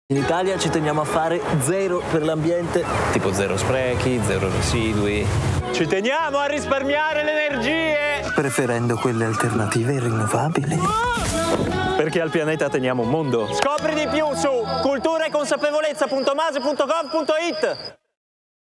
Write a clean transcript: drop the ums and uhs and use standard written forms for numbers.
In Italia ci teniamo a fare zero per l'ambiente, tipo zero sprechi, zero residui. Ci teniamo a risparmiare le energie! Preferendo quelle alternative e rinnovabili. Perché al pianeta teniamo un mondo. Scopri di più su culturaeconsapevolezza.mase.gov.it.